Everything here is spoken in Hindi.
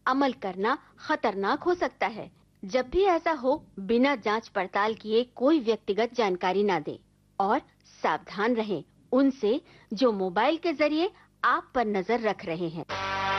अमल करना खतरनाक हो सकता है। जब भी ऐसा हो, बिना जांच पड़ताल किए कोई व्यक्तिगत जानकारी ना दें और सावधान रहें उनसे जो मोबाइल के जरिए आप पर नजर रख रहे हैं।